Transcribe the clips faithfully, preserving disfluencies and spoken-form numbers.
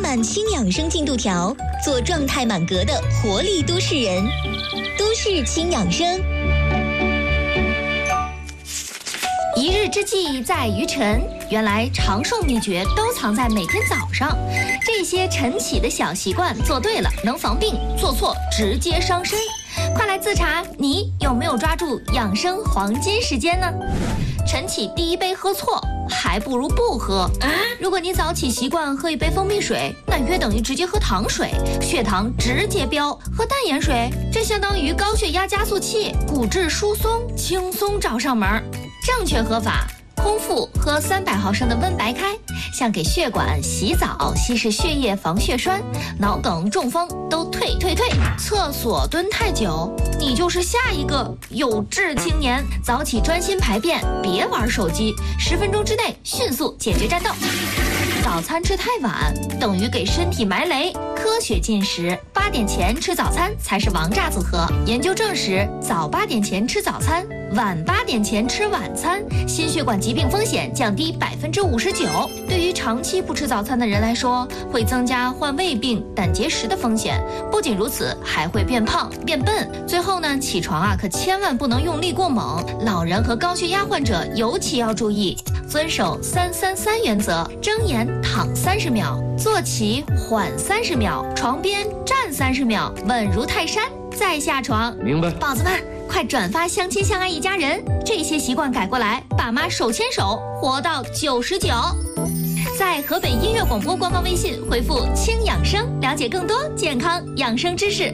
满轻养生进度条，做状态满格的活力都市人。都市轻养生。 一日之计在于晨，原来长寿秘诀都藏在每天早上。这些晨起的小习惯做对了能防病，做错直接伤身。快来自查，你有没有抓住养生黄金时间呢？晨起第一杯喝错，还不如不喝。如果你早起习惯喝一杯蜂蜜水，那约等于直接喝糖水，血糖直接飙；喝淡盐水，这相当于高血压加速器，骨质疏松轻松找上门。正确喝法：空腹喝三百毫升的温白开，像给血管洗澡，稀释血液防血栓，脑梗中风都退退退。厕所蹲太久，你就是下一个有志青年。早起专心排便，别玩手机，十分钟之内迅速解决战斗。早餐吃太晚等于给身体埋雷，科学进食，八点前吃早餐才是王炸组合。研究证实，早八点前吃早餐，晚八点前吃晚餐，心血管疾病风险降低百分之五十九。对于长期不吃早餐的人来说，会增加患胃病、胆结石的风险。不仅如此，还会变胖、变笨。最后呢，起床啊，可千万不能用力过猛，老人和高血压患者尤其要注意。遵守三三三原则，睁眼躺三十秒，坐起缓三十秒，床边站三十秒，稳如泰山，再下床。 明白。 宝子们，快转发相亲相爱一家人，这些习惯改过来，爸妈手牵手活到九十九。在河北音乐广播官方微信回复“轻养生”，了解更多健康养生知识。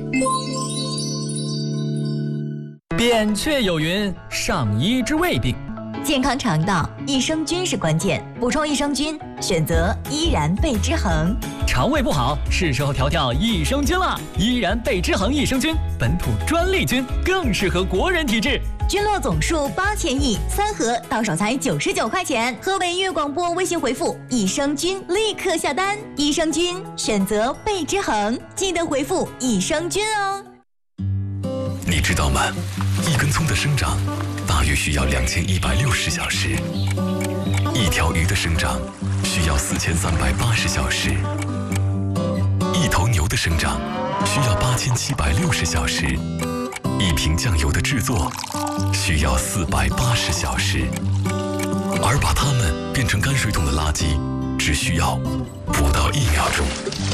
扁鹊有云：上医之未病。 健康肠道，益生菌是关键，补充益生菌，选择依然贝之恒。 肠胃不好，是时候调调益生菌了。依然贝之恒益生菌，本土专利菌，更适合国人体质。 菌落总数八千亿，三盒到手才九十九块钱。河北音乐广播微信回复益生菌，立刻下单。益生菌选择贝之恒，记得回复益生菌哦。 你知道吗？一根葱的生长大约需要两千一百六十小时，一条鱼的生长需要四千三百八十小时，一头牛的生长需要八千七百六十小时，一瓶酱油的制作需要四百八十小时，而把它们变成泔水桶的垃圾只需要不到一秒钟。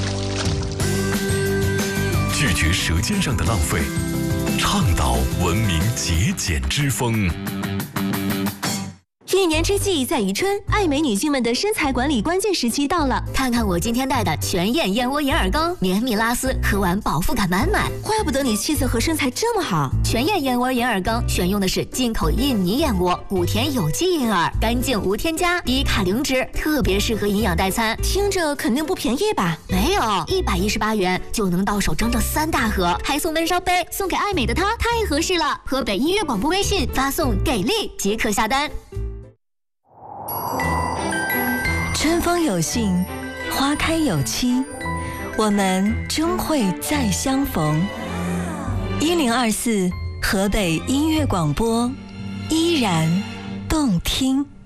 拒绝舌尖上的浪费，倡导文明节俭之风。 一年之计在于春，爱美女性们的身材管理关键时期到了。 看看我今天带的全燕燕窝银耳羹，绵密拉丝，喝完饱腹感满满。 怪不得你气色和身材这么好。 全燕燕窝银耳羹选用的是进口印尼燕窝，五甜有机银耳，干净无添加，低卡零脂，特别适合营养代餐。 听着肯定不便宜吧？ 没有，一百一十八元就能到手整整三大盒，还送温烧杯，送给爱美的她太合适了。河北音乐广播微信发送给力即可下单。 春风有信，花开有期，我们终会再相逢。一零二四河北音乐广播，依然动听。